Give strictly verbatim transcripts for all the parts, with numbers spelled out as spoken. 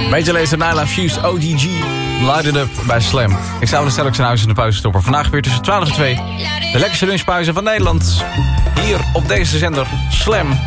Major Lazer, Nyla Fuse, O D G, Light It Up bij Slam. Ik sta wel stellig zijn huis in de pauzestopper. Vandaag weer tussen twaalf en twee. De lekkerste lunchpauze van Nederland. Hier op deze zender Slam.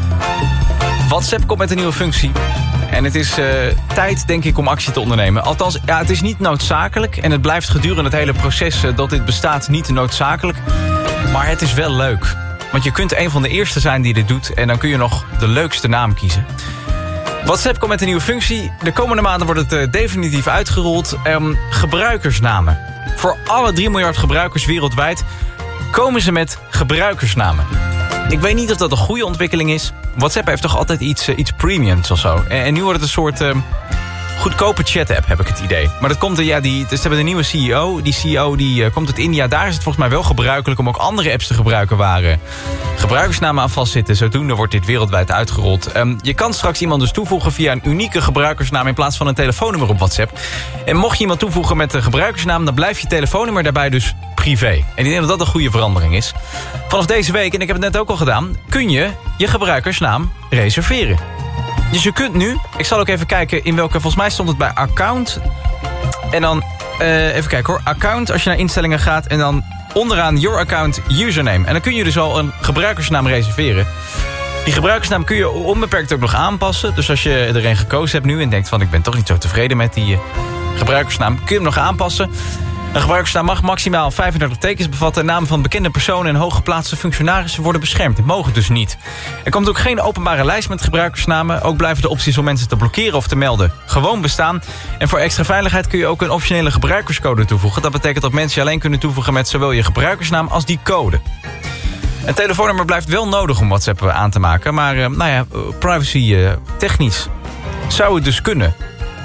WhatsApp komt met een nieuwe functie. En het is uh, tijd, denk ik, om actie te ondernemen. Althans, ja, het is niet noodzakelijk. En het blijft gedurende het hele proces uh, dat dit bestaat niet noodzakelijk. Maar het is wel leuk. Want je kunt een van de eerste zijn die dit doet. En dan kun je nog de leukste naam kiezen. WhatsApp komt met een nieuwe functie. De komende maanden wordt het uh, definitief uitgerold. Um, gebruikersnamen. Voor alle drie miljard gebruikers wereldwijd komen ze met gebruikersnamen. Ik weet niet of dat een goede ontwikkeling is. WhatsApp heeft toch altijd iets, uh, iets premiums of zo. En, en nu wordt het een soort uh, goedkope chat-app, heb ik het idee. Maar dat komt, uh, ja, die, dus ze hebben een nieuwe C E O. Die C E O die, uh, komt uit India. Daar is het volgens mij wel gebruikelijk om ook andere apps te gebruiken waar uh, gebruikersnamen aan vastzitten. Zodoende wordt dit wereldwijd uitgerold. Um, je kan straks iemand dus toevoegen via een unieke gebruikersnaam in plaats van een telefoonnummer op WhatsApp. En mocht je iemand toevoegen met een gebruikersnaam, dan blijft je telefoonnummer daarbij dus privé. En ik denk dat dat een goede verandering is. Vanaf deze week, en ik heb het net ook al gedaan, kun je je gebruikersnaam reserveren. Dus je kunt nu, ik zal ook even kijken in welke, volgens mij stond het bij account. En dan, uh, even kijken hoor, account, als je naar instellingen gaat en dan onderaan your account username. En dan kun je dus al een gebruikersnaam reserveren. Die gebruikersnaam kun je onbeperkt ook nog aanpassen. Dus als je er een gekozen hebt nu en denkt van ik ben toch niet zo tevreden met die uh, gebruikersnaam, kun je hem nog aanpassen. Een gebruikersnaam mag maximaal vijfendertig tekens bevatten. Namen van bekende personen en hooggeplaatste functionarissen worden beschermd. Die mogen dus niet. Er komt ook geen openbare lijst met gebruikersnamen. Ook blijven de opties om mensen te blokkeren of te melden gewoon bestaan. En voor extra veiligheid kun je ook een optionele gebruikerscode toevoegen. Dat betekent dat mensen je alleen kunnen toevoegen met zowel je gebruikersnaam als die code. Een telefoonnummer blijft wel nodig om WhatsApp aan te maken. Maar uh, nou ja, privacy uh, technisch zou het dus kunnen.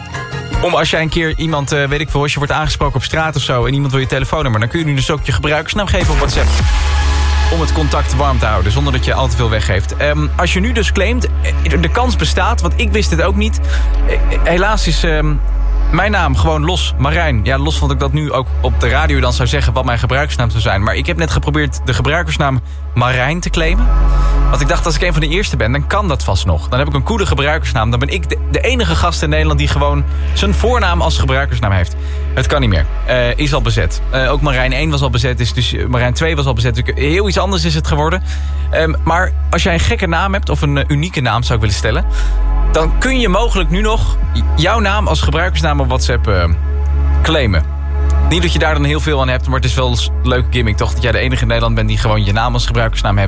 Om als jij een keer iemand, uh, weet ik veel, als je wordt aangesproken op straat of zo en iemand wil je telefoonnummer, dan kun je nu dus ook je gebruikersnaam geven op WhatsApp. Om het contact warm te houden, zonder dat je al te veel weggeeft. Um, als je nu dus claimt, de kans bestaat, want ik wist het ook niet. Helaas is um, mijn naam gewoon Los Marijn. Ja, los vond ik dat nu ook op de radio dan zou zeggen wat mijn gebruikersnaam zou zijn. Maar ik heb net geprobeerd de gebruikersnaam Marijn te claimen. Want ik dacht, als ik een van de eerste ben, dan kan dat vast nog. Dan heb ik een coole gebruikersnaam. Dan ben ik de, de enige gast in Nederland die gewoon zijn voornaam als gebruikersnaam heeft. Het kan niet meer. Uh, is al bezet. Uh, ook Marijn één was al bezet. Dus, dus Marijn twee was al bezet. Dus heel iets anders is het geworden. Um, maar als jij een gekke naam hebt, of een uh, unieke naam zou ik willen stellen, dan kun je mogelijk nu nog jouw naam als gebruikersnaam op WhatsApp uh, claimen. Niet dat je daar dan heel veel aan hebt, maar het is wel een leuke gimmick toch? Dat jij de enige in Nederland bent die gewoon je naam als gebruikersnaam hebt.